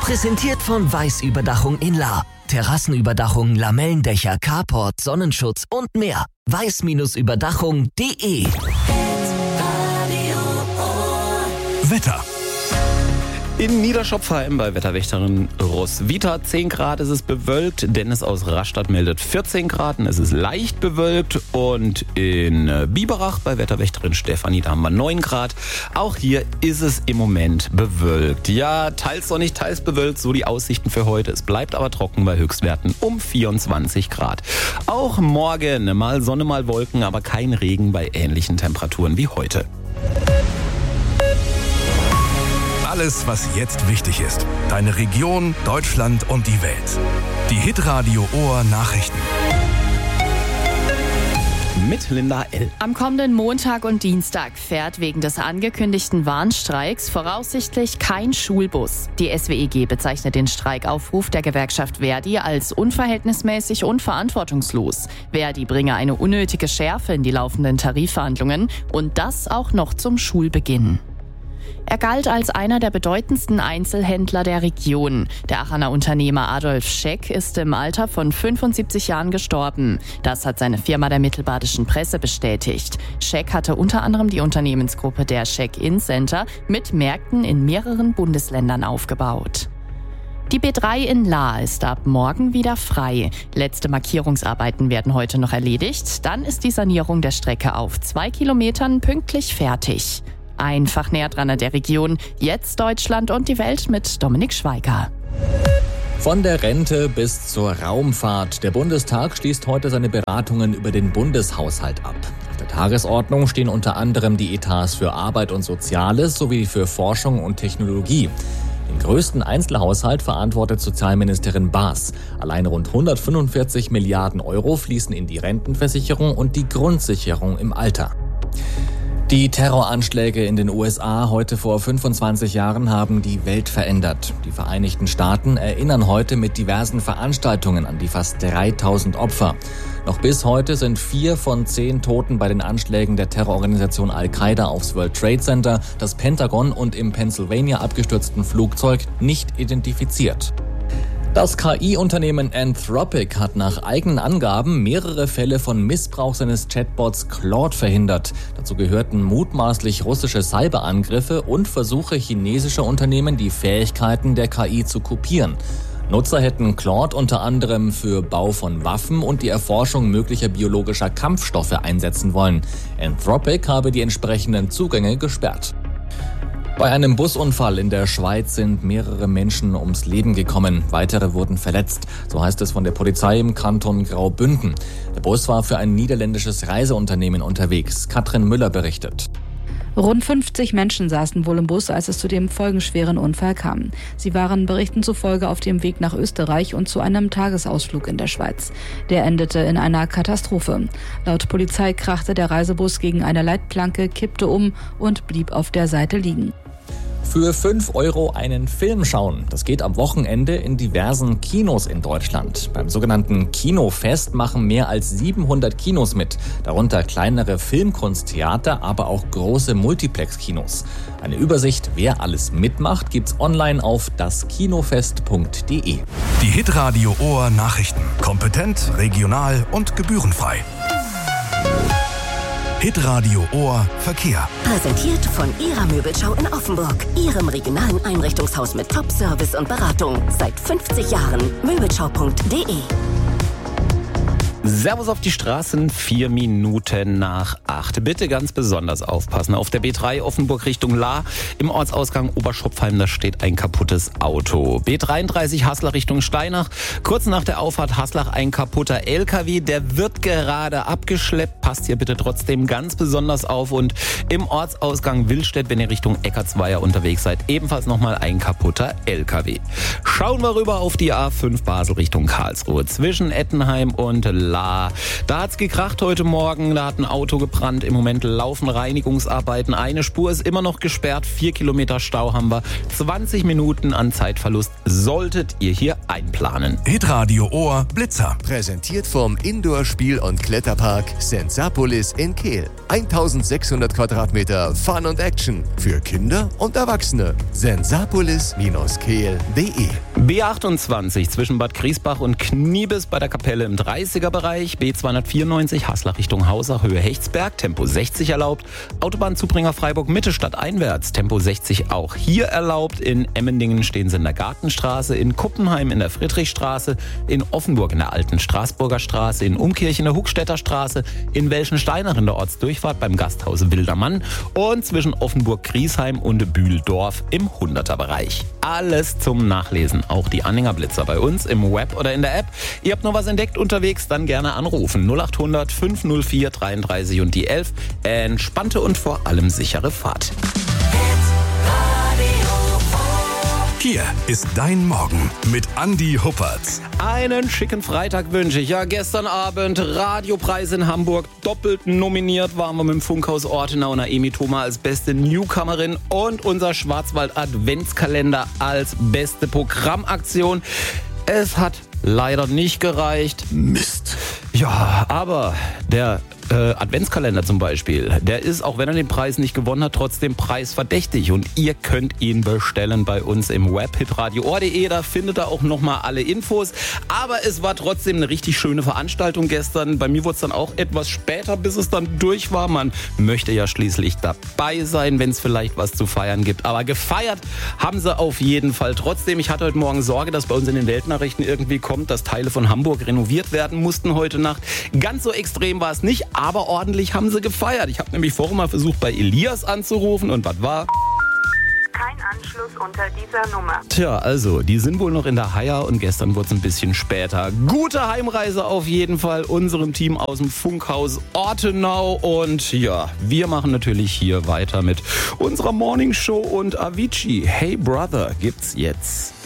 Präsentiert von Weiß Überdachung in La. Terrassenüberdachung, Lamellendächer, Carport, Sonnenschutz und mehr. weiß-überdachung.de. Wetter. In Niederschopfheim bei Wetterwächterin Roswitha 10 Grad, ist es bewölkt. Dennis aus Rastatt meldet 14 Grad, es ist leicht bewölkt. Und in Biberach bei Wetterwächterin Stefanie, da haben wir 9 Grad. Auch hier ist es im Moment bewölkt. Ja, teils sonnig, teils bewölkt, so die Aussichten für heute. Es bleibt aber trocken bei Höchstwerten um 24 Grad. Auch morgen mal Sonne, mal Wolken, aber kein Regen bei ähnlichen Temperaturen wie heute. Alles, was jetzt wichtig ist. Deine Region, Deutschland und die Welt. Die Hitradio Ohr Nachrichten. Mit Linda L. Am kommenden Montag und Dienstag fährt wegen des angekündigten Warnstreiks voraussichtlich kein Schulbus. Die SWEG bezeichnet den Streikaufruf der Gewerkschaft Verdi als unverhältnismäßig und verantwortungslos. Verdi bringe eine unnötige Schärfe in die laufenden Tarifverhandlungen und das auch noch zum Schulbeginn. Er galt als einer der bedeutendsten Einzelhändler der Region. Der Aachener Unternehmer Adolf Scheck ist im Alter von 75 Jahren gestorben. Das hat seine Firma der Mittelbadischen Presse bestätigt. Scheck hatte unter anderem die Unternehmensgruppe der Scheck-In-Center mit Märkten in mehreren Bundesländern aufgebaut. Die B3 in La ist ab morgen wieder frei. Letzte Markierungsarbeiten werden heute noch erledigt. Dann ist die Sanierung der Strecke auf 2 Kilometern pünktlich fertig. Einfach näher dran an der Region. Jetzt Deutschland und die Welt mit Dominik Schweiger. Von der Rente bis zur Raumfahrt. Der Bundestag schließt heute seine Beratungen über den Bundeshaushalt ab. Auf der Tagesordnung stehen unter anderem die Etats für Arbeit und Soziales sowie für Forschung und Technologie. Den größten Einzelhaushalt verantwortet Sozialministerin Baas. Allein rund 145 Milliarden Euro fließen in die Rentenversicherung und die Grundsicherung im Alter. Die Terroranschläge in den USA heute vor 25 Jahren haben die Welt verändert. Die Vereinigten Staaten erinnern heute mit diversen Veranstaltungen an die fast 3000 Opfer. Noch bis heute sind 4 von 10 Toten bei den Anschlägen der Terrororganisation Al-Qaida aufs World Trade Center, das Pentagon und im Pennsylvania abgestürzten Flugzeug nicht identifiziert. Das KI-Unternehmen Anthropic hat nach eigenen Angaben mehrere Fälle von Missbrauch seines Chatbots Claude verhindert. Dazu gehörten mutmaßlich russische Cyberangriffe und Versuche chinesischer Unternehmen, die Fähigkeiten der KI zu kopieren. Nutzer hätten Claude unter anderem für Bau von Waffen und die Erforschung möglicher biologischer Kampfstoffe einsetzen wollen. Anthropic habe die entsprechenden Zugänge gesperrt. Bei einem Busunfall in der Schweiz sind mehrere Menschen ums Leben gekommen. Weitere wurden verletzt. So heißt es von der Polizei im Kanton Graubünden. Der Bus war für ein niederländisches Reiseunternehmen unterwegs. Katrin Müller berichtet. Rund 50 Menschen saßen wohl im Bus, als es zu dem folgenschweren Unfall kam. Sie waren Berichten zufolge auf dem Weg nach Österreich und zu einem Tagesausflug in der Schweiz. Der endete in einer Katastrophe. Laut Polizei krachte der Reisebus gegen eine Leitplanke, kippte um und blieb auf der Seite liegen. Für 5 € einen Film schauen. Das geht am Wochenende in diversen Kinos in Deutschland. Beim sogenannten Kinofest machen mehr als 700 Kinos mit. Darunter kleinere Filmkunsttheater, aber auch große Multiplex-Kinos. Eine Übersicht, wer alles mitmacht, gibt's online auf daskinofest.de. Die Hitradio Ohr Nachrichten. Kompetent, regional und gebührenfrei. Hitradio Ohr Verkehr. Präsentiert von Ihrer Möbelschau in Offenburg. Ihrem regionalen Einrichtungshaus mit Top-Service und Beratung. Seit 50 Jahren. Möbelschau.de. Servus auf die Straßen, 4 Minuten nach 8. Bitte ganz besonders aufpassen. Auf der B3 Offenburg Richtung La, im Ortsausgang Oberschopfheim, da steht ein kaputtes Auto. B33 Haslach Richtung Steinach, kurz nach der Auffahrt Haslach ein kaputter LKW, der wird gerade abgeschleppt. Passt hier bitte trotzdem ganz besonders auf. Und im Ortsausgang Willstedt, wenn ihr Richtung Eckartsweier unterwegs seid, ebenfalls nochmal ein kaputter LKW. Schauen wir rüber auf die A5 Basel Richtung Karlsruhe. Zwischen Ettenheim und bla. Da hat's gekracht heute Morgen, da hat ein Auto gebrannt. Im Moment laufen Reinigungsarbeiten. Eine Spur ist immer noch gesperrt, 4 Kilometer Stau haben wir. 20 Minuten an Zeitverlust solltet ihr hier einplanen. Hitradio Ohr Blitzer. Präsentiert vom Indoor-Spiel- und Kletterpark Sensapolis in Kehl. 1600 Quadratmeter Fun und Action für Kinder und Erwachsene. sensapolis-kehl.de. B28 zwischen Bad Griesbach und Kniebis bei der Kapelle im 30er-Bereich. B294 Haslach Richtung Hausach, Höhe Hechtsberg, Tempo 60 erlaubt. Autobahnzubringer Freiburg Mitte stadteinwärts, Tempo 60 auch hier erlaubt. In Emmendingen stehen sie in der Gartenstraße, in Kuppenheim in der Friedrichstraße, in Offenburg in der Alten Straßburger Straße, in Umkirch in der Huckstädter Straße, in Welschensteinach in der Ortsdurchfahrt beim Gasthaus Wildermann und zwischen Offenburg-Griesheim und Bühldorf im 100er-Bereich. Alles zum Nachlesen, auch die Anhängerblitzer bei uns im Web oder in der App. Ihr habt noch was entdeckt unterwegs, dann gerne anrufen. 0800 504 33 und die 11. Entspannte und vor allem sichere Fahrt. Hier ist dein Morgen mit Andi Huppertz. Einen schicken Freitag wünsche ich. Ja, gestern Abend Radiopreis in Hamburg. Doppelt nominiert waren wir mit dem Funkhaus Ortenau, Naemi Thoma als beste Newcomerin und unser Schwarzwald-Adventskalender als beste Programmaktion. Es hat leider nicht gereicht. Mist. Ja, aber der Adventskalender zum Beispiel, der ist, auch wenn er den Preis nicht gewonnen hat, trotzdem preisverdächtig. Und ihr könnt ihn bestellen bei uns im Web, hitradio.de. Da findet ihr auch nochmal alle Infos. Aber es war trotzdem eine richtig schöne Veranstaltung gestern. Bei mir wurde es dann auch etwas später, bis es dann durch war. Man möchte ja schließlich dabei sein, wenn es vielleicht was zu feiern gibt. Aber gefeiert haben sie auf jeden Fall trotzdem. Ich hatte heute Morgen Sorge, dass bei uns in den Weltnachrichten irgendwie kommt, dass Teile von Hamburg renoviert werden mussten heute Nacht. Ganz so extrem war es nicht, aber ordentlich haben sie gefeiert. Ich habe nämlich vorhin mal versucht, bei Elias anzurufen und was war? Kein Anschluss unter dieser Nummer. Tja, also, die sind wohl noch in der Haier und gestern wurde es ein bisschen später. Gute Heimreise auf jeden Fall unserem Team aus dem Funkhaus Ortenau. Und ja, wir machen natürlich hier weiter mit unserer Morningshow und Avicii. Hey Brother gibt's jetzt.